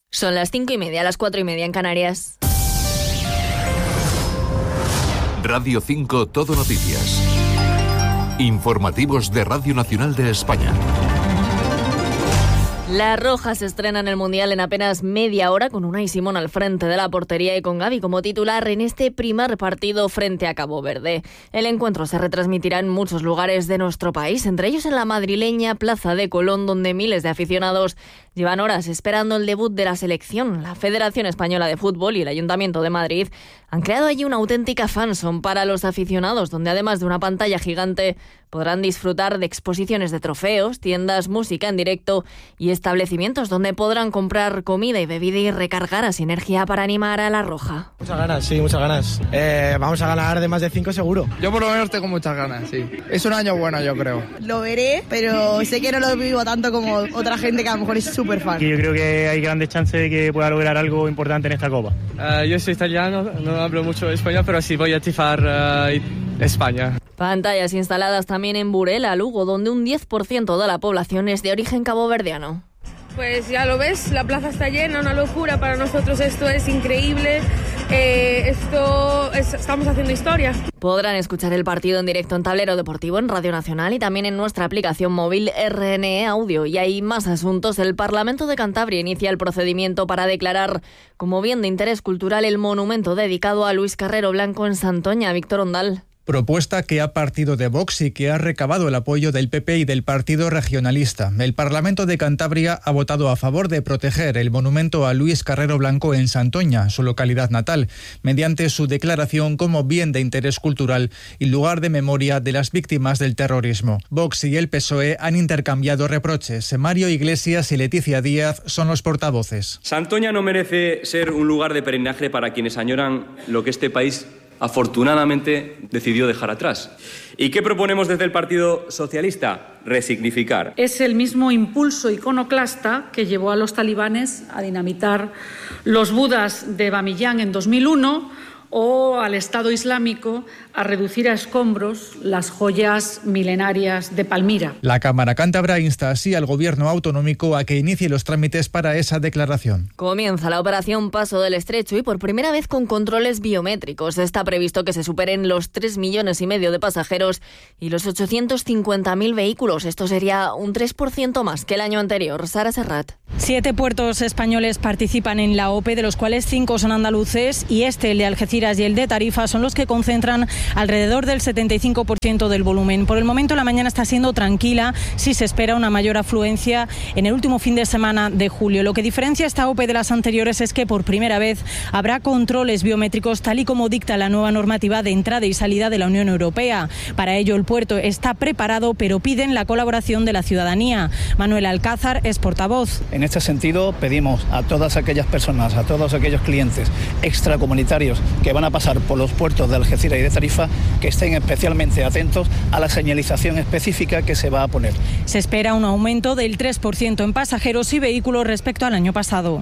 Son las 5:30, las 4:30 en Canarias. Radio 5 Todo Noticias. Informativos de Radio Nacional de España. La Roja se estrena en el Mundial en apenas media hora con Unai Simón al frente de la portería y con Gavi como titular en este primer partido frente a Cabo Verde. El encuentro se retransmitirá en muchos lugares de nuestro país, entre ellos en la madrileña Plaza de Colón, donde miles de aficionados llevan horas esperando el debut de la selección. La Federación Española de Fútbol y el Ayuntamiento de Madrid han creado allí una auténtica fanzone para los aficionados, donde además de una pantalla gigante podrán disfrutar de exposiciones de trofeos, tiendas, música en directo y establecimientos donde podrán comprar comida y bebida y recargar a Sinergia para animar a la Roja. Muchas ganas, sí, muchas ganas. Vamos a ganar de más de 5 seguro. Yo por lo menos tengo muchas ganas, sí. Es un año bueno, yo creo. Lo veré, pero sé que no lo vivo tanto como otra gente que a lo mejor es súper fan. Yo creo que hay grandes chances de que pueda lograr algo importante en esta Copa. Yo soy italiano, no hablo mucho español, pero sí voy a tifar España. Pantallas instaladas también en Burela, Lugo, donde un 10% de la población es de origen caboverdiano. Pues ya lo ves, la plaza está llena, una locura para nosotros, esto es increíble, estamos haciendo historia. Podrán escuchar el partido en directo en Tablero Deportivo, en Radio Nacional y también en nuestra aplicación móvil RNE Audio. Y hay más asuntos. El Parlamento de Cantabria inicia el procedimiento para declarar como bien de interés cultural el monumento dedicado a Luis Carrero Blanco en Santoña. Víctor Ondal. Propuesta que ha partido de Vox y que ha recabado el apoyo del PP y del Partido Regionalista. El Parlamento de Cantabria ha votado a favor de proteger el monumento a Luis Carrero Blanco en Santoña, su localidad natal, mediante su declaración como bien de interés cultural y lugar de memoria de las víctimas del terrorismo. Vox y el PSOE han intercambiado reproches. Mario Iglesias y Leticia Díaz son los portavoces. Santoña no merece ser un lugar de peregrinaje para quienes añoran lo que este país afortunadamente decidió dejar atrás. ¿Y qué proponemos desde el Partido Socialista? Resignificar. Es el mismo impulso iconoclasta que llevó a los talibanes a dinamitar los budas de Bamiyan en 2001 o al Estado Islámico a reducir a escombros las joyas milenarias de Palmira. La Cámara Cántabra insta así al Gobierno autonómico a que inicie los trámites para esa declaración. Comienza la operación Paso del Estrecho y por primera vez con controles biométricos. Está previsto que se superen los 3,5 millones de pasajeros y los 850.000 vehículos. Esto sería un 3% más que el año anterior. Sara Serrat. 7 puertos españoles participan en la OPE, de los cuales 5 son andaluces y el de Algeciras y el de Tarifa son los que concentran alrededor del 75% del volumen. Por el momento la mañana está siendo tranquila, sí se espera una mayor afluencia en el último fin de semana de julio. Lo que diferencia esta OPE de las anteriores es que por primera vez habrá controles biométricos tal y como dicta la nueva normativa de entrada y salida de la Unión Europea. Para ello el puerto está preparado, pero piden la colaboración de la ciudadanía. Manuel Alcázar es portavoz. En este sentido pedimos a todas aquellas personas, a todos aquellos clientes extracomunitarios que van a pasar por los puertos de Algeciras y de Tarifa que estén especialmente atentos a la señalización específica que se va a poner. Se espera un aumento del 3% en pasajeros y vehículos respecto al año pasado.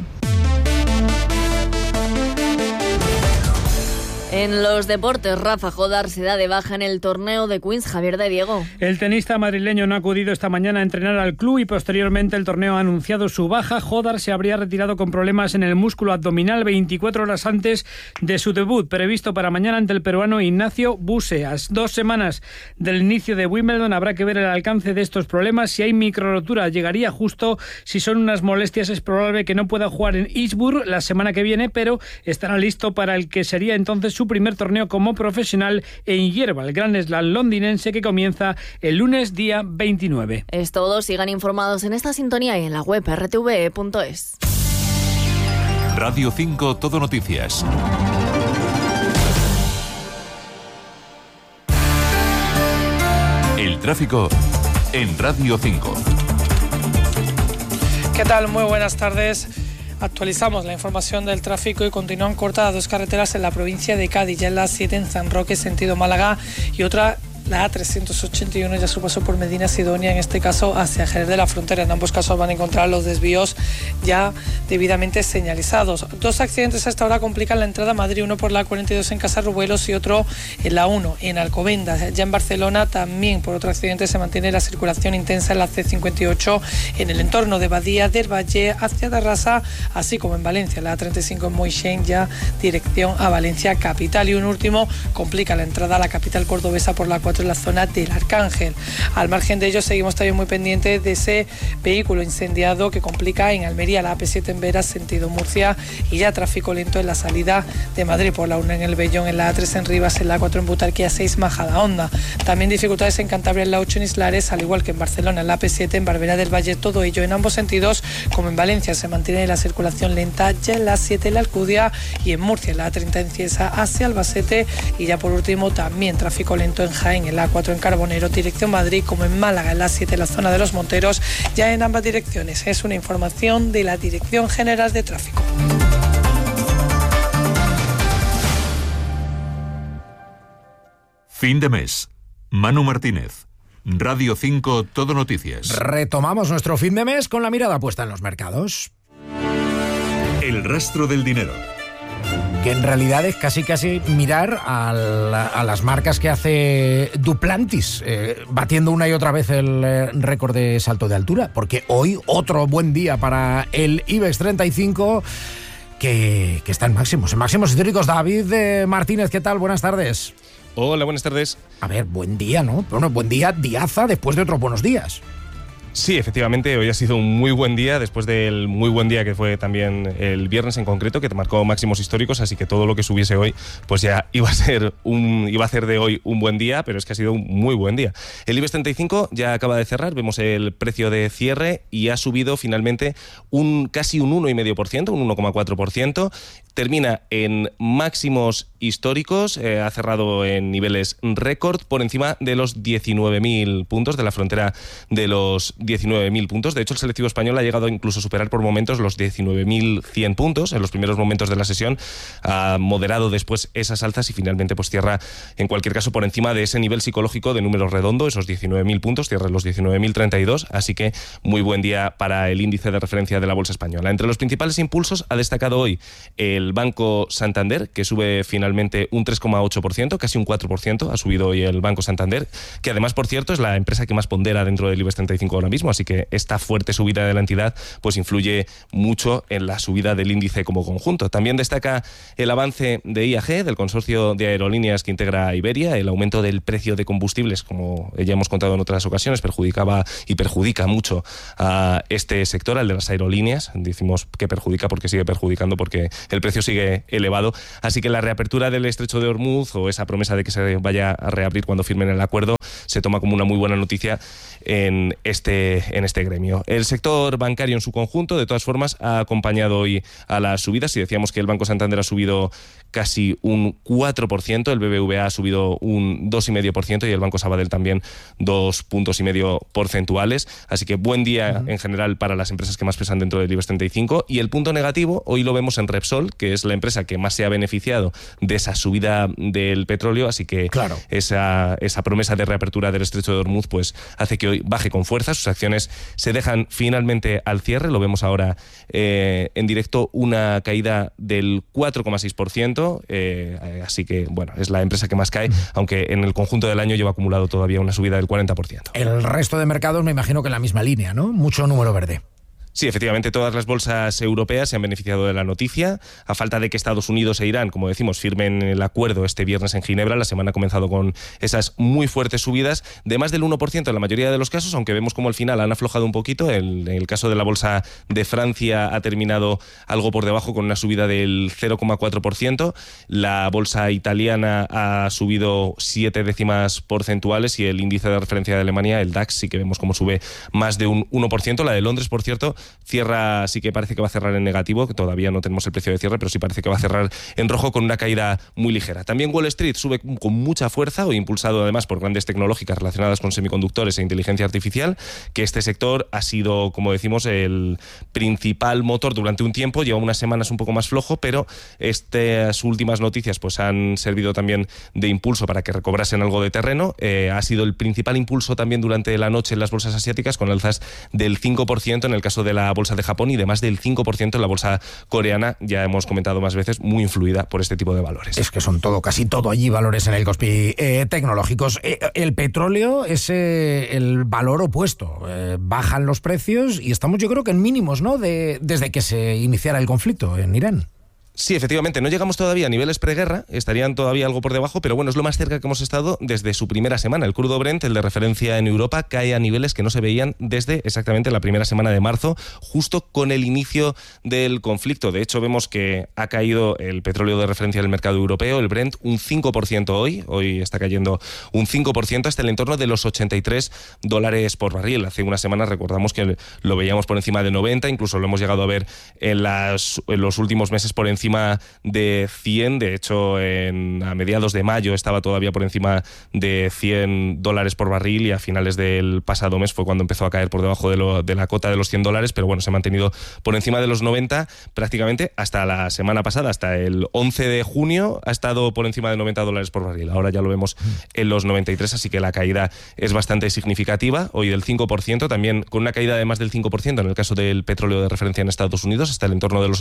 En los deportes, Rafa Jodar se da de baja en el torneo de Queens. Javier de Diego. El tenista madrileño no ha acudido esta mañana a entrenar al club y posteriormente el torneo ha anunciado su baja. Jodar se habría retirado con problemas en el músculo abdominal 24 horas antes de su debut, previsto para mañana ante el peruano Ignacio Buse. A 2 semanas del inicio de Wimbledon habrá que ver el alcance de estos problemas. Si hay microrotura, llegaría justo. Si son unas molestias, es probable que no pueda jugar en Eastbourne la semana que viene, pero estará listo para el que sería entonces su primer torneo como profesional en hierba, el Grand Slam londinense que comienza el lunes día 29. Es todo, sigan informados en esta sintonía y en la web rtve.es. Radio 5 Todo Noticias. El tráfico en Radio 5. ¿Qué tal? Muy buenas tardes. Actualizamos la información del tráfico y continúan cortadas 2 carreteras en la provincia de Cádiz, ya en la 7 en San Roque, sentido Málaga, y otra, la A381, ya su paso por Medina Sidonia, en este caso hacia Jerez de la Frontera. En ambos casos van a encontrar los desvíos ya debidamente señalizados. 2 accidentes hasta ahora complican la entrada a Madrid, uno por la 42 en Casarrubuelos y otro en la 1 en Alcobendas. Ya en Barcelona también por otro accidente se mantiene la circulación intensa en la C58 en el entorno de Badía del Valle hacia Tarrasa, así como en Valencia, la A35 en Moixent, ya dirección a Valencia capital. Y un último complica la entrada a la capital cordobesa por la 4 en la zona del Arcángel. Al margen de ello, seguimos también muy pendientes de ese vehículo incendiado que complica en Almería la AP7 en Veras, sentido Murcia, y ya tráfico lento en la salida de Madrid por la 1 en el Bellón, en la A3 en Rivas, en la 4 en Butarquía 6 Majadahonda. También dificultades en Cantabria en la 8 en Islares, al igual que en Barcelona en la AP7 en Barberá del Valle, todo ello en ambos sentidos. Como en Valencia se mantiene la circulación lenta ya en la 7 en la Alcudia y en Murcia en la A30 en Cieza hacia Albacete, y ya por último también tráfico lento en Jaén en la A4 en Carbonero dirección Madrid, como en Málaga en la 7 en la zona de los Monteros, ya en ambas direcciones. Es una información de la Dirección General de Tráfico. Fin de mes. Manu Martínez. Radio 5 Todo Noticias. Retomamos nuestro fin de mes con la mirada puesta en los mercados. El rastro del dinero. Que en realidad es casi mirar a las marcas que hace Duplantis, batiendo una y otra vez el récord de salto de altura, porque hoy otro buen día para el IBEX 35 que está en máximos históricos. David Martínez, ¿qué tal? Buenas tardes. Hola, buenas tardes. A ver, buen día, ¿no? Bueno, buen día, diaza después de otros buenos días. Sí, efectivamente, hoy ha sido un muy buen día, después del muy buen día que fue también el viernes en concreto, que te marcó máximos históricos, así que todo lo que subiese hoy, pues ya iba a hacer de hoy un buen día, pero es que ha sido un muy buen día. El IBEX 35 ya acaba de cerrar, vemos el precio de cierre y ha subido finalmente casi un 1,5%, un 1,4%, termina en máximos históricos, ha cerrado en niveles récord por encima de los 19.000 puntos, de la frontera de los 19.000 puntos. De hecho, el selectivo español ha llegado incluso a superar por momentos los 19.100 puntos en los primeros momentos de la sesión. Ha moderado después esas alzas y finalmente pues cierra, en cualquier caso, por encima de ese nivel psicológico de número redondo, esos 19.000 puntos, cierra los 19.032, así que muy buen día para el índice de referencia de la bolsa española. Entre los principales impulsos ha destacado hoy el Banco Santander, que sube finalmente un 3,8%, casi un 4%, ha subido hoy el Banco Santander, que además, por cierto, es la empresa que más pondera dentro del IBEX 35 ahora mismo, así que esta fuerte subida de la entidad pues influye mucho en la subida del índice como conjunto. También destaca el avance de IAG, del consorcio de aerolíneas que integra Iberia. El aumento del precio de combustibles, como ya hemos contado en otras ocasiones, perjudicaba y perjudica mucho a este sector, al de las aerolíneas. Decimos que perjudica porque sigue perjudicando, porque el precio sigue elevado. Así que la reapertura del estrecho de Hormuz, o esa promesa de que se vaya a reabrir cuando firmen el acuerdo, se toma como una muy buena noticia en este gremio. El sector bancario en su conjunto, de todas formas, ha acompañado hoy a las subidas. Si decíamos que el Banco Santander ha subido casi un 4%, el BBVA ha subido un 2,5% y el Banco Sabadell también 2,5 puntos porcentuales. Así que buen día en general para las empresas que más pesan dentro del IBEX 35. Y el punto negativo hoy lo vemos en Repsol, que es la empresa que más se ha beneficiado de esa subida del petróleo. Así que claro, esa promesa de reapertura del estrecho de Hormuz pues hace que hoy baje con fuerza. Sus acciones se dejan finalmente al cierre, lo vemos ahora en directo, una caída del 4,6%, así que bueno, es la empresa que más cae, aunque en el conjunto del año lleva acumulado todavía una subida del 40%. El resto de mercados me imagino que en la misma línea, ¿no? Mucho número verde. Sí, efectivamente, todas las bolsas europeas se han beneficiado de la noticia. A falta de que Estados Unidos e Irán, como decimos, firmen el acuerdo este viernes en Ginebra, la semana ha comenzado con esas muy fuertes subidas de más del 1% en la mayoría de los casos, aunque vemos como al final han aflojado un poquito. En el caso de la bolsa de Francia ha terminado algo por debajo con una subida del 0,4%. La bolsa italiana ha subido 7 décimas porcentuales y el índice de referencia de Alemania, el DAX, sí que vemos como sube más de un 1%. La de Londres, por cierto, cierra, sí que parece que va a cerrar en negativo, que todavía no tenemos el precio de cierre, pero sí parece que va a cerrar en rojo con una caída muy ligera. También Wall Street sube con mucha fuerza, o impulsado además por grandes tecnológicas relacionadas con semiconductores e inteligencia artificial, que este sector ha sido, como decimos, el principal motor durante un tiempo. Lleva unas semanas un poco más flojo, pero estas últimas noticias pues han servido también de impulso para que recobrasen algo de terreno. Ha sido el principal impulso también durante la noche en las bolsas asiáticas, con alzas del 5% en el caso de la bolsa de Japón y de más del 5% en la bolsa coreana, ya hemos comentado más veces, muy influida por este tipo de valores. Es que son casi todo allí valores en el Kospi tecnológicos. El petróleo es el valor opuesto. Bajan los precios y estamos, yo creo que en mínimos, ¿no? Desde que se iniciara el conflicto en Irán. Sí, efectivamente, no llegamos todavía a niveles preguerra, estarían todavía algo por debajo, pero bueno, es lo más cerca que hemos estado desde su primera semana. El crudo Brent, el de referencia en Europa, cae a niveles que no se veían desde exactamente la primera semana de marzo, justo con el inicio del conflicto. De hecho, vemos que ha caído el petróleo de referencia del mercado europeo, el Brent, un 5% hoy está cayendo un 5% hasta el entorno de los $83 por barril. Hace unas semanas recordamos que lo veíamos por encima de 90, incluso lo hemos llegado a ver en los últimos meses por encima de 100, de hecho a mediados de mayo estaba todavía por encima de $100 por barril y a finales del pasado mes fue cuando empezó a caer por debajo de la cota de los $100, pero bueno, se ha mantenido por encima de los 90 prácticamente hasta la semana pasada, hasta el 11 de junio ha estado por encima de $90 por barril, ahora ya lo vemos en los 93, así que la caída es bastante significativa, hoy del 5%, también con una caída de más del 5% en el caso del petróleo de referencia en Estados Unidos, hasta el entorno de los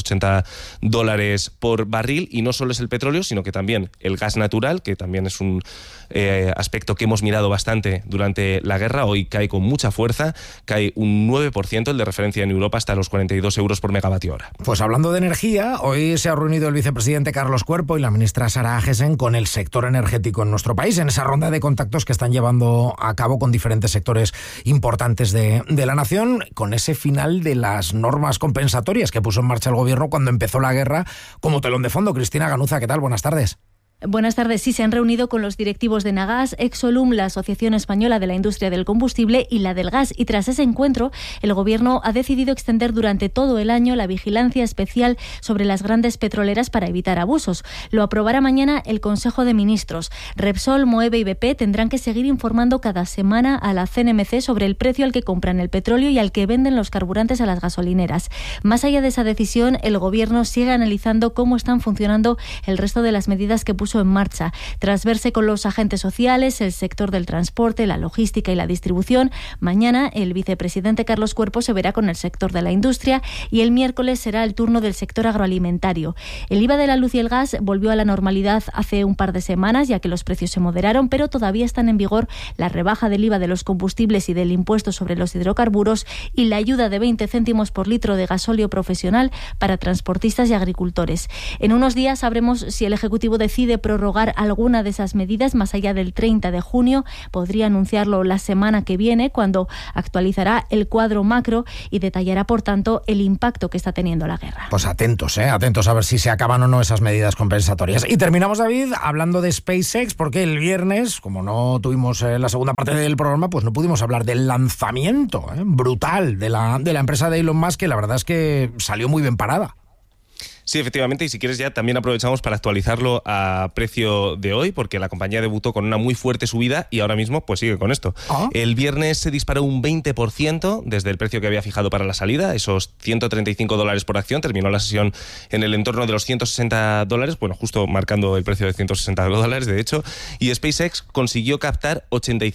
$80 por barril, y no solo es el petróleo, sino que también el gas natural, que también es un aspecto que hemos mirado bastante durante la guerra, hoy cae con mucha fuerza, cae un 9%, el de referencia en Europa hasta los 42 euros por megavatio hora. Pues hablando de energía, hoy se ha reunido el vicepresidente Carlos Cuerpo y la ministra Sara Agesen con el sector energético en nuestro país, en esa ronda de contactos que están llevando a cabo con diferentes sectores importantes de la nación, con ese final de las normas compensatorias que puso en marcha el gobierno cuando empezó la guerra, como telón de fondo. Cristina Ganuza, ¿qué tal? Buenas tardes. Buenas tardes. Sí, se han reunido con los directivos de Nagas, Exolum, la Asociación Española de la Industria del Combustible y la del Gas. Y tras ese encuentro, el Gobierno ha decidido extender durante todo el año la vigilancia especial sobre las grandes petroleras para evitar abusos. Lo aprobará mañana el Consejo de Ministros. Repsol, Moeve y BP tendrán que seguir informando cada semana a la CNMC sobre el precio al que compran el petróleo y al que venden los carburantes a las gasolineras. Más allá de esa decisión, el Gobierno sigue analizando cómo están funcionando el resto de las medidas que puso en marcha. Tras verse con los agentes sociales, el sector del transporte, la logística y la distribución, mañana el vicepresidente Carlos Cuerpo se verá con el sector de la industria y el miércoles será el turno del sector agroalimentario. El IVA de la luz y el gas volvió a la normalidad hace un par de semanas, ya que los precios se moderaron, pero todavía están en vigor la rebaja del IVA de los combustibles y del impuesto sobre los hidrocarburos y la ayuda de 20 céntimos por litro de gasóleo profesional para transportistas y agricultores. En unos días sabremos si el Ejecutivo decide prorrogar alguna de esas medidas más allá del 30 de junio. Podría anunciarlo la semana que viene, cuando actualizará el cuadro macro y detallará, por tanto, el impacto que está teniendo la guerra. Pues atentos a ver si se acaban o no esas medidas compensatorias. Y terminamos, David, hablando de SpaceX, porque el viernes, como no tuvimos la segunda parte del programa, pues no pudimos hablar del lanzamiento brutal de la empresa de Elon Musk, que la verdad es que salió muy bien parada. Sí, efectivamente, y si quieres ya también aprovechamos para actualizarlo a precio de hoy, porque la compañía debutó con una muy fuerte subida y ahora mismo pues sigue con esto. El viernes se disparó un 20% desde el precio que había fijado para la salida, esos $135 por acción, terminó la sesión en el entorno de los $160, bueno, justo marcando el precio de $160 de hecho, y SpaceX consiguió captar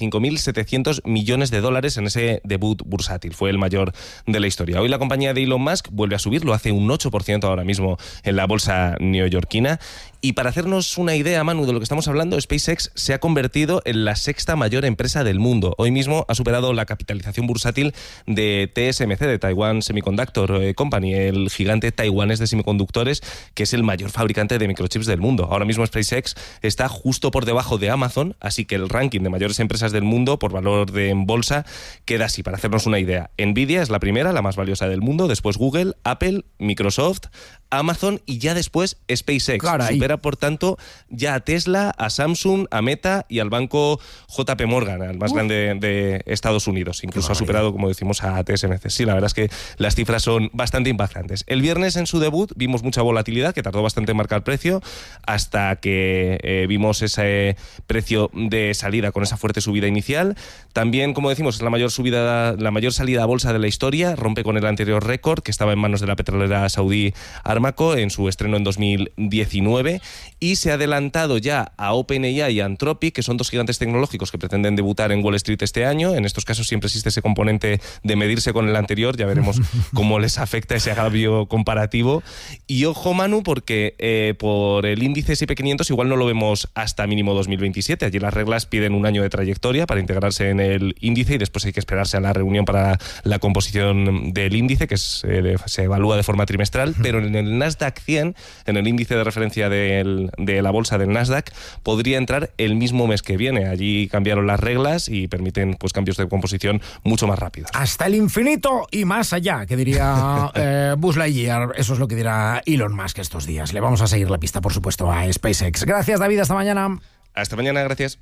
$85.700 millones en ese debut bursátil, fue el mayor de la historia. Hoy la compañía de Elon Musk vuelve a subir, lo hace un 8% ahora mismo en la bolsa neoyorquina. Y para hacernos una idea, Manu, de lo que estamos hablando, SpaceX se ha convertido en la sexta mayor empresa del mundo. Hoy mismo ha superado la capitalización bursátil de TSMC, de Taiwan Semiconductor Company, el gigante taiwanés de semiconductores, que es el mayor fabricante de microchips del mundo. Ahora mismo SpaceX está justo por debajo de Amazon, así que el ranking de mayores empresas del mundo por valor en bolsa queda así, para hacernos una idea. Nvidia es la primera, la más valiosa del mundo, después Google, Apple, Microsoft, Amazon y ya después SpaceX. Caray. Supera, por tanto, ya a Tesla, a Samsung, a Meta y al banco JP Morgan, el más grande de Estados Unidos. Incluso ha superado, como decimos, a TSMC. Sí, la verdad es que las cifras son bastante impactantes. El viernes en su debut vimos mucha volatilidad, que tardó bastante en marcar precio, hasta que vimos ese precio de salida con esa fuerte subida inicial. También, como decimos, es la mayor salida a bolsa de la historia, rompe con el anterior récord, que estaba en manos de la petrolera saudí Arma fármaco en su estreno en 2019 y se ha adelantado ya a OpenAI y a Anthropic, que son dos gigantes tecnológicos que pretenden debutar en Wall Street este año. En estos casos siempre existe ese componente de medirse con el anterior, ya veremos cómo les afecta ese agravio comparativo. Y ojo, Manu, porque por el índice S&P 500 igual no lo vemos hasta mínimo 2027. Allí las reglas piden un año de trayectoria para integrarse en el índice y después hay que esperarse a la reunión para la composición del índice, que se evalúa de forma trimestral, pero en el Nasdaq 100, en el índice de referencia de la bolsa del Nasdaq, podría entrar el mismo mes que viene. Allí cambiaron las reglas y permiten pues cambios de composición mucho más rápidos. Hasta el infinito y más allá, que diría Buzz Lightyear. Eso es lo que dirá Elon Musk estos días. Le vamos a seguir la pista, por supuesto, a SpaceX. Gracias, David. Hasta mañana. Hasta mañana, gracias.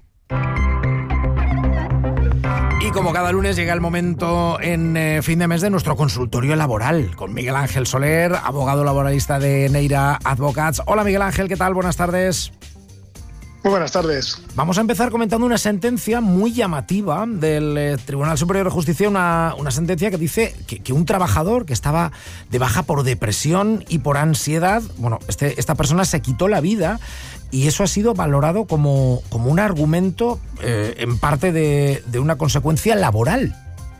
Y como cada lunes llega el momento en fin de mes de nuestro consultorio laboral con Miguel Ángel Soler, abogado laboralista de Neira Advocats. Hola Miguel Ángel, ¿qué tal? Buenas tardes. Muy buenas tardes. Vamos a empezar comentando una sentencia muy llamativa del Tribunal Superior de Justicia, una sentencia que dice que un trabajador que estaba de baja por depresión y por ansiedad, bueno, esta persona se quitó la vida y eso ha sido valorado como un argumento en parte de una consecuencia laboral.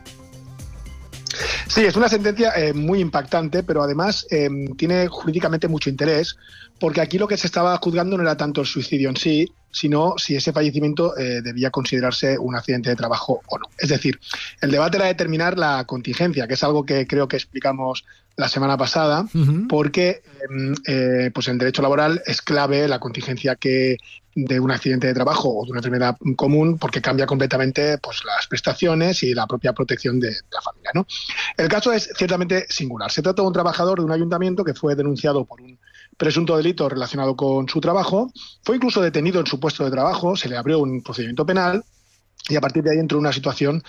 Sí, es una sentencia muy impactante, pero además tiene jurídicamente mucho interés, porque aquí lo que se estaba juzgando no era tanto el suicidio en sí, sino si ese fallecimiento debía considerarse un accidente de trabajo o no. Es decir, el debate era determinar la contingencia, que es algo que creo que explicamos la semana pasada, porque pues en derecho laboral es clave la contingencia de un accidente de trabajo o de una enfermedad común, porque cambia completamente pues las prestaciones y la propia protección de la familia, ¿no? El caso es ciertamente singular. Se trata de un trabajador de un ayuntamiento que fue denunciado por un presunto delito relacionado con su trabajo, fue incluso detenido en su puesto de trabajo, se le abrió un procedimiento penal y a partir de ahí entró en una situación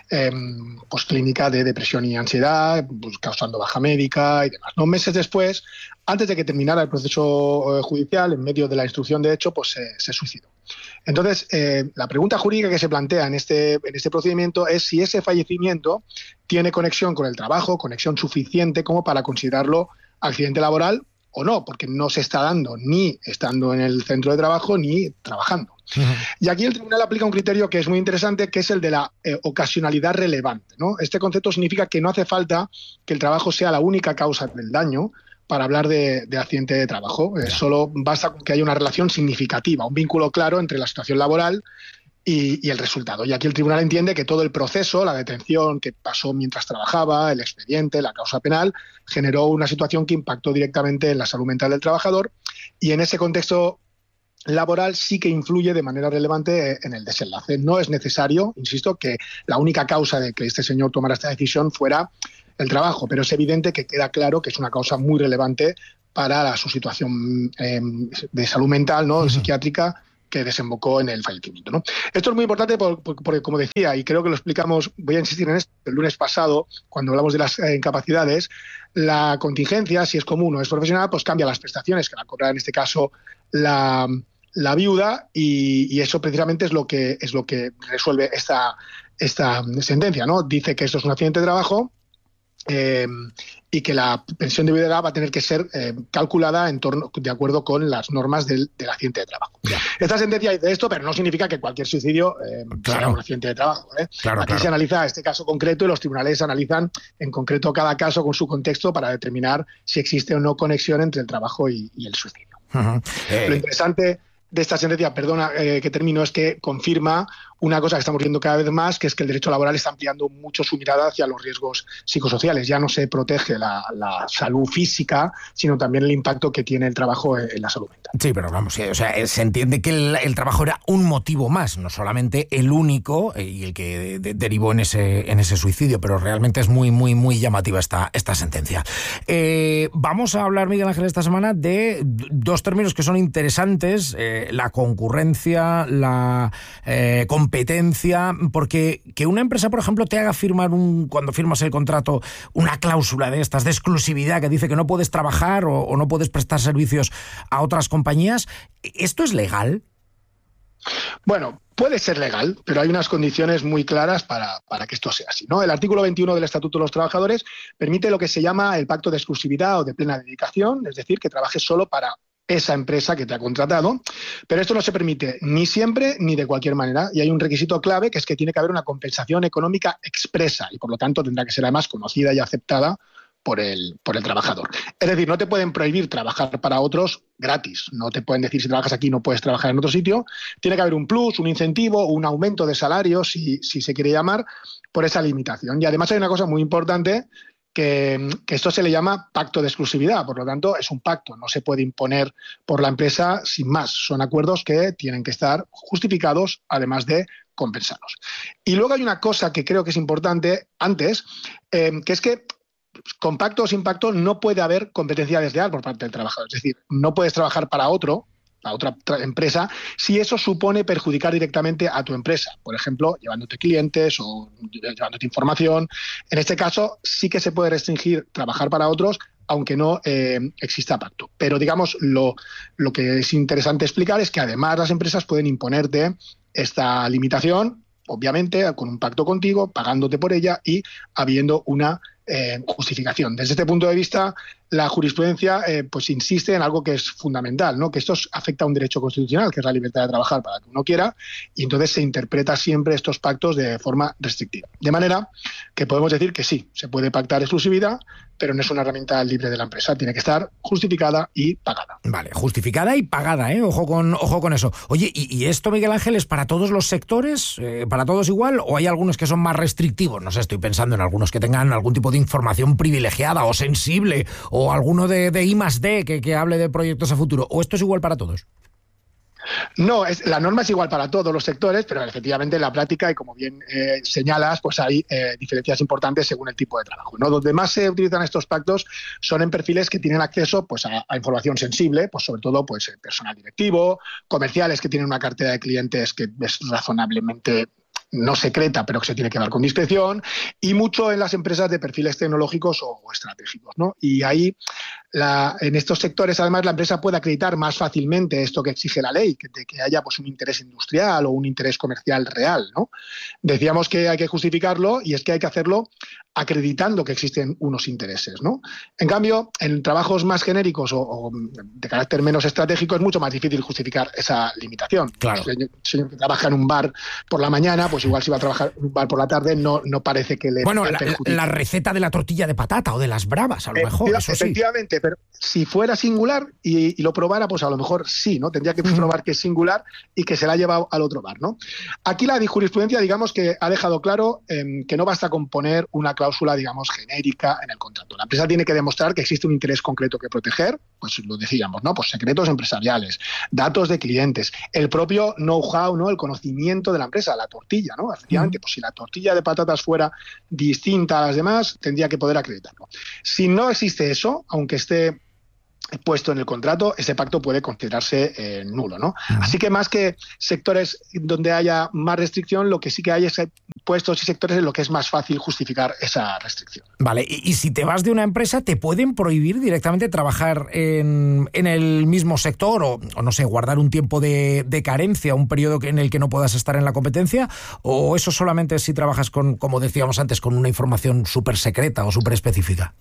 pues clínica de depresión y ansiedad, pues causando baja médica y demás, ¿no? Meses después, antes de que terminara el proceso judicial, en medio de la instrucción de hecho, pues se suicidó. Entonces, la pregunta jurídica que se plantea en este procedimiento es si ese fallecimiento tiene conexión con el trabajo, conexión suficiente como para considerarlo accidente laboral o no, porque no se está dando ni estando en el centro de trabajo ni trabajando. Y aquí el tribunal aplica un criterio que es muy interesante, que es el de la ocasionalidad relevante, ¿no? Este concepto significa que no hace falta que el trabajo sea la única causa del daño para hablar de accidente de trabajo. Solo basta con que haya una relación significativa, un vínculo claro entre la situación laboral y el resultado. Y aquí el tribunal entiende que todo el proceso, la detención que pasó mientras trabajaba, el expediente, la causa penal, generó una situación que impactó directamente en la salud mental del trabajador y en ese contexto laboral sí que influye de manera relevante en el desenlace. No es necesario, insisto, que la única causa de que este señor tomara esta decisión fuera el trabajo, pero es evidente que queda claro que es una causa muy relevante para su situación de salud mental, ¿no? Psiquiátrica, que desembocó en el fallecimiento, ¿no? Esto es muy importante porque, como decía, y creo que lo explicamos, voy a insistir en esto, el lunes pasado, cuando hablamos de las incapacidades, la contingencia, si es común o es profesional, pues cambia las prestaciones que va a cobrar en este caso la viuda y eso precisamente es lo que resuelve esta sentencia, ¿no? Dice que esto es un accidente de trabajo y que la pensión de viudedad va a tener que ser calculada de acuerdo con las normas del accidente de trabajo. Ya. Esta sentencia dice esto, pero no significa que cualquier suicidio sea un accidente de trabajo. Aquí se analiza este caso concreto y los tribunales analizan en concreto cada caso con su contexto para determinar si existe o no conexión entre el trabajo y el suicidio. Lo interesante de esta sentencia, perdona que termino, es que confirma una cosa que estamos viendo cada vez más, que es que el derecho laboral está ampliando mucho su mirada hacia los riesgos psicosociales. Ya no se protege la salud física, sino también el impacto que tiene el trabajo en la salud mental. Sí, pero vamos, o sea, se entiende que el trabajo era un motivo más, no solamente el único y el que derivó en ese suicidio, pero realmente es muy, muy, muy llamativa esta sentencia. Vamos a hablar, Miguel Ángel, esta semana de dos términos que son interesantes, la concurrencia, la competencia, porque que una empresa, por ejemplo, te haga firmar cuando firmas el contrato una cláusula de estas, de exclusividad, que dice que no puedes trabajar o no puedes prestar servicios a otras compañías, ¿esto es legal? Bueno, puede ser legal, pero hay unas condiciones muy claras para que esto sea así, ¿no? El artículo 21 del Estatuto de los Trabajadores permite lo que se llama el pacto de exclusividad o de plena dedicación, es decir, que trabajes solo para esa empresa que te ha contratado, pero esto no se permite ni siempre ni de cualquier manera, y hay un requisito clave que es que tiene que haber una compensación económica expresa y por lo tanto tendrá que ser además conocida y aceptada por el trabajador. Es decir, no te pueden prohibir trabajar para otros gratis, no te pueden decir si trabajas aquí no puedes trabajar en otro sitio, tiene que haber un plus, un incentivo, un aumento de salario, si se quiere llamar, por esa limitación. Y además hay una cosa muy importante, que esto se le llama pacto de exclusividad, por lo tanto es un pacto, no se puede imponer por la empresa sin más, son acuerdos que tienen que estar justificados además de compensados. Y luego hay una cosa que creo que es importante antes, que es que con pacto o sin pacto no puede haber competencia desleal por parte del trabajador, es decir, no puedes trabajar para otra empresa, si eso supone perjudicar directamente a tu empresa, por ejemplo, llevándote clientes o llevándote información. En este caso sí que se puede restringir trabajar para otros, aunque no exista pacto. Pero digamos, lo que es interesante explicar es que además las empresas pueden imponerte esta limitación, obviamente con un pacto contigo, pagándote por ella y habiendo una justificación. Desde este punto de vista, la jurisprudencia pues insiste en algo que es fundamental, ¿no? Que esto afecta a un derecho constitucional, que es la libertad de trabajar para que uno quiera, y entonces se interpreta siempre estos pactos de forma restrictiva. De manera que podemos decir que sí, se puede pactar exclusividad, pero no es una herramienta libre de la empresa, tiene que estar justificada y pagada. Vale, justificada y pagada, ¿eh? Ojo con eso. Oye, ¿y esto, Miguel Ángel, es para todos los sectores? ¿Para todos igual? ¿O hay algunos que son más restrictivos? No sé, estoy pensando en algunos que tengan algún tipo de información privilegiada o sensible, o alguno de I+D que hable de proyectos a futuro. ¿O esto es igual para todos? No, la norma es igual para todos los sectores, pero efectivamente en la práctica, y como bien señalas, pues hay diferencias importantes según el tipo de trabajo, ¿no? Donde más se utilizan estos pactos son en perfiles que tienen acceso pues a información sensible, pues sobre todo pues personal directivo, comerciales que tienen una cartera de clientes que es razonablemente no secreta, pero que se tiene que dar con discreción, y mucho en las empresas de perfiles tecnológicos o estratégicos, ¿no? Y ahí, en estos sectores, además, la empresa puede acreditar más fácilmente esto que exige la ley, de que haya pues un interés industrial o un interés comercial real, ¿no? Decíamos que hay que justificarlo, y es que hay que hacerlo acreditando que existen unos intereses, ¿no? En cambio, en trabajos más genéricos o de carácter menos estratégico es mucho más difícil justificar esa limitación. Claro. El señor que trabaja en un bar por la mañana, pues igual si va a trabajar en un bar por la tarde no parece que le... Bueno, la receta de la tortilla de patata o de las bravas, a lo mejor, eso sí. Efectivamente, pero si fuera singular y lo probara, pues a lo mejor sí, ¿no? Tendría que probar que es singular y que se la ha llevado al otro bar, ¿no? Aquí la jurisprudencia, digamos, que ha dejado claro que no basta con poner una cláusula, digamos, genérica en el contrato. La empresa tiene que demostrar que existe un interés concreto que proteger, pues lo decíamos, ¿no? Pues secretos empresariales, datos de clientes, el propio know-how, ¿no? El conocimiento de la empresa, la tortilla, ¿no? Efectivamente, pues si la tortilla de patatas fuera distinta a las demás, tendría que poder acreditarlo. Si no existe eso, aunque esté puesto en el contrato, ese pacto puede considerarse nulo, ¿no? Así que más que sectores donde haya más restricción, lo que sí que hay es puestos y sectores en lo que es más fácil justificar esa restricción. Vale, y si te vas de una empresa, ¿te pueden prohibir directamente trabajar en el mismo sector o no sé, guardar un tiempo de carencia, un periodo en el que no puedas estar en la competencia? ¿O eso solamente si trabajas con, como decíamos antes, con una información súper secreta o súper específica?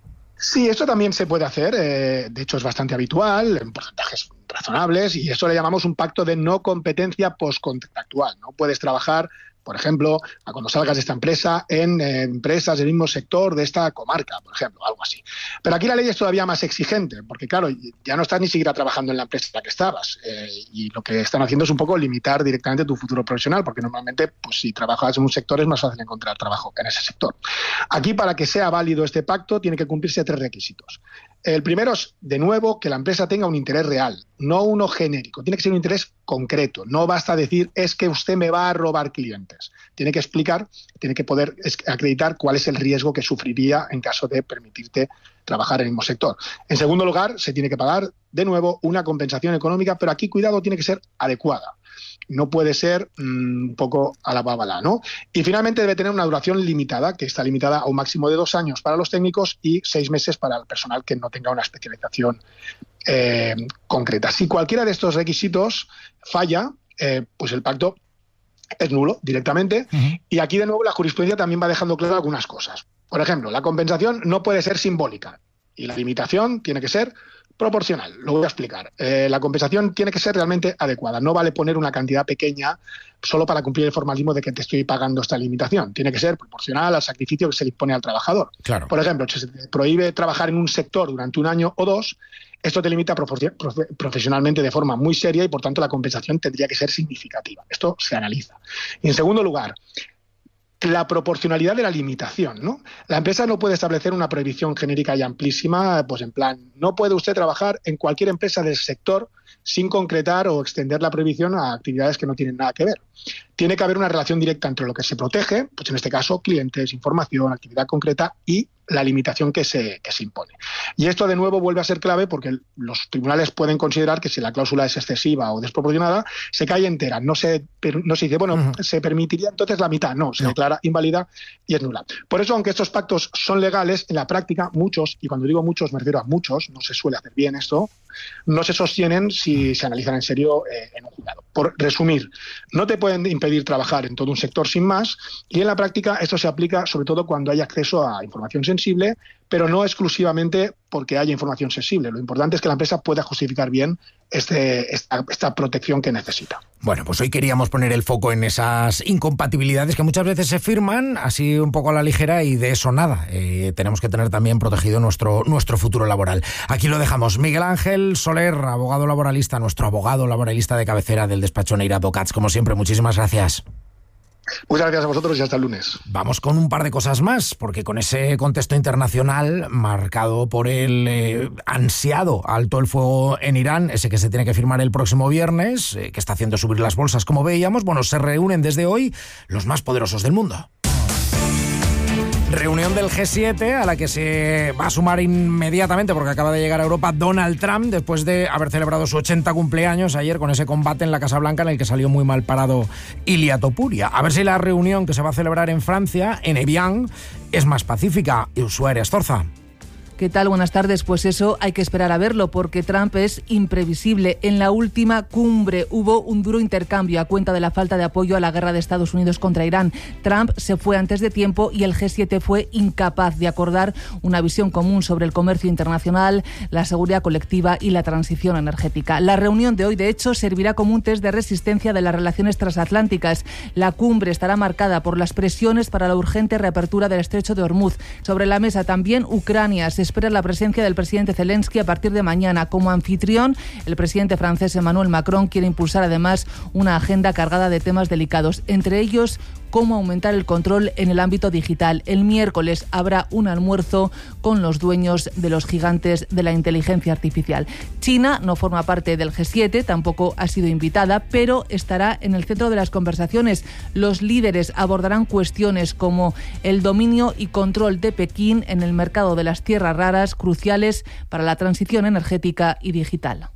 Sí, esto también se puede hacer, de hecho es bastante habitual, en porcentajes razonables, y eso le llamamos un pacto de no competencia postcontractual. No puedes trabajar, por ejemplo, cuando salgas de esta empresa, en empresas del mismo sector de esta comarca, por ejemplo, algo así. Pero aquí la ley es todavía más exigente, porque claro, ya no estás ni siquiera trabajando en la empresa en la que estabas, y lo que están haciendo es un poco limitar directamente tu futuro profesional, porque normalmente, pues si trabajas en un sector es más fácil encontrar trabajo en ese sector. Aquí, para que sea válido este pacto, tiene que cumplirse 3 requisitos. El primero es, de nuevo, que la empresa tenga un interés real, no uno genérico. Tiene que ser un interés concreto. No basta decir, es que usted me va a robar clientes. Tiene que explicar, tiene que poder acreditar cuál es el riesgo que sufriría en caso de permitirte trabajar en el mismo sector. En segundo lugar, se tiene que pagar, de nuevo, una compensación económica, pero aquí, cuidado, tiene que ser adecuada. No puede ser un poco a la bábala, ¿no? Y finalmente debe tener una duración limitada, que está limitada a un máximo de 2 años para los técnicos y 6 meses para el personal que no tenga una especialización concreta. Si cualquiera de estos requisitos falla, pues el pacto es nulo directamente. Y aquí de nuevo la jurisprudencia también va dejando claro algunas cosas. Por ejemplo, la compensación no puede ser simbólica y la limitación tiene que ser proporcional. Lo voy a explicar. La compensación tiene que ser realmente adecuada. No vale poner una cantidad pequeña solo para cumplir el formalismo de que te estoy pagando esta limitación. Tiene que ser proporcional al sacrificio que se le impone al trabajador. Claro. Por ejemplo, si se te prohíbe trabajar en un sector durante 1 año o 2, esto te limita profesionalmente de forma muy seria y, por tanto, la compensación tendría que ser significativa. Esto se analiza. Y, en segundo lugar, la proporcionalidad de la limitación, ¿no? La empresa no puede establecer una prohibición genérica y amplísima, pues en plan, no puede usted trabajar en cualquier empresa del sector sin concretar o extender la prohibición a actividades que no tienen nada que ver. Tiene que haber una relación directa entre lo que se protege, pues en este caso clientes, información, actividad concreta y la limitación que se impone. Y esto de nuevo vuelve a ser clave porque los tribunales pueden considerar que si la cláusula es excesiva o desproporcionada, se cae entera. No se dice, bueno, se permitiría entonces la mitad. No, se declara inválida y es nula. Por eso, aunque estos pactos son legales, en la práctica muchos, y cuando digo muchos me refiero a muchos, no se suele hacer bien esto, no se sostienen si se analizan en serio en un juzgado. Por resumir, no te pueden impedir trabajar en todo un sector sin más, y en la práctica esto se aplica sobre todo cuando hay acceso a información sensible, pero no exclusivamente porque haya información sensible. Lo importante es que la empresa pueda justificar bien esta protección que necesita. Bueno, pues hoy queríamos poner el foco en esas incompatibilidades que muchas veces se firman así un poco a la ligera y de eso nada. Tenemos que tener también protegido nuestro futuro laboral. Aquí lo dejamos. Miguel Ángel Soler, abogado laboralista, nuestro abogado laboralista de cabecera del despacho Neira Advocats. Como siempre, muchísimas gracias. Muchas gracias a vosotros y hasta el lunes. Vamos con un par de cosas más, porque con ese contexto internacional marcado por el ansiado alto el fuego en Irán, ese que se tiene que firmar el próximo viernes, que está haciendo subir las bolsas, como veíamos, bueno, se reúnen desde hoy los más poderosos del mundo. Reunión del G7 a la que se va a sumar inmediatamente, porque acaba de llegar a Europa, Donald Trump, después de haber celebrado su 80 cumpleaños ayer con ese combate en la Casa Blanca en el que salió muy mal parado Ilia Topuria. A ver si la reunión que se va a celebrar en Francia, en Evian, es más pacífica. Ushuaia Astorza. ¿Qué tal? Buenas tardes. Pues eso hay que esperar a verlo, porque Trump es imprevisible. En la última cumbre hubo un duro intercambio a cuenta de la falta de apoyo a la guerra de Estados Unidos contra Irán. Trump se fue antes de tiempo y el G7 fue incapaz de acordar una visión común sobre el comercio internacional, la seguridad colectiva y la transición energética. La reunión de hoy, de hecho, servirá como un test de resistencia de las relaciones transatlánticas. La cumbre estará marcada por las presiones para la urgente reapertura del estrecho de Hormuz. Sobre la mesa también Ucrania. Se espera la presencia del presidente Zelensky a partir de mañana. Como anfitrión, el presidente francés Emmanuel Macron quiere impulsar además una agenda cargada de temas delicados, entre ellos cómo aumentar el control en el ámbito digital. El miércoles habrá un almuerzo con los dueños de los gigantes de la inteligencia artificial. China no forma parte del G7, tampoco ha sido invitada, pero estará en el centro de las conversaciones. Los líderes abordarán cuestiones como el dominio y control de Pekín en el mercado de las tierras raras, cruciales para la transición energética y digital.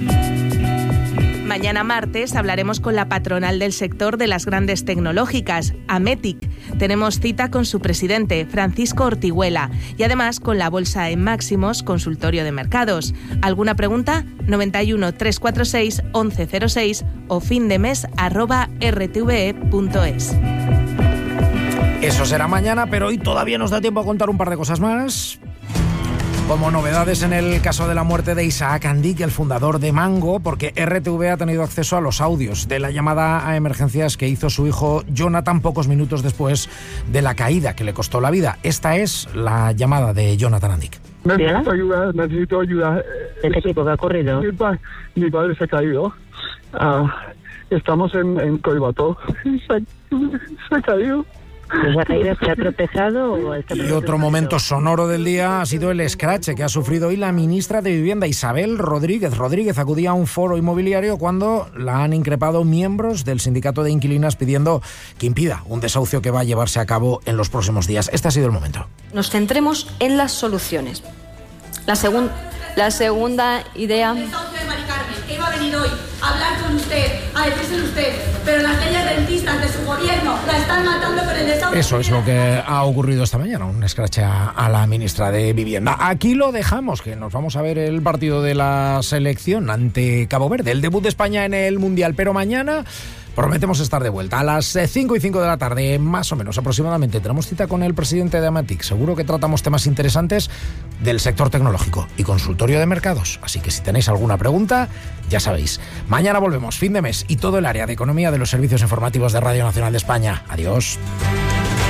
Mañana martes hablaremos con la patronal del sector de las grandes tecnológicas, Ametic. Tenemos cita con su presidente, Francisco Ortiguela, y además con la bolsa en máximos, consultorio de mercados. ¿Alguna pregunta? 91 346 1106 o findemes@rtve.es. Eso será mañana, pero hoy todavía nos da tiempo a contar un par de cosas más. Como novedades en el caso de la muerte de Isaac Andic, el fundador de Mango, porque RTV ha tenido acceso a los audios de la llamada a emergencias que hizo su hijo Jonathan pocos minutos después de la caída que le costó la vida. Esta es la llamada de Jonathan Andic. Necesito ayuda. ¿En qué tipo que ha ocurrido? Mi padre se ha caído. Estamos en Coibató. Se ha caído. ¿Se ha caído, se ha tropezado? Y otro momento sonoro del día ha sido el escrache que ha sufrido hoy la ministra de Vivienda, Isabel Rodríguez. Rodríguez acudía a un foro inmobiliario cuando la han increpado miembros del sindicato de inquilinas pidiendo que impida un desahucio que va a llevarse a cabo en los próximos días. Este ha sido el momento. Nos centremos en las soluciones. La segunda idea... El desahucio de Mari Carmen, que iba a venir hoy a hablar con usted. a decírselo usted, pero las leyes rentistas de su gobierno la están matando con el desahucio. Eso es lo que ha ocurrido esta mañana, un escrache a la ministra de Vivienda. Aquí lo dejamos, que nos vamos a ver el partido de la selección ante Cabo Verde, el debut de España en el Mundial, pero mañana prometemos estar de vuelta a las 5:05 de la tarde, más o menos aproximadamente. Tenemos cita con el presidente de Amatic. Seguro que tratamos temas interesantes del sector tecnológico y consultorio de mercados. Así que si tenéis alguna pregunta, ya sabéis. Mañana volvemos, fin de mes, y todo el área de economía de los servicios informativos de Radio Nacional de España. Adiós.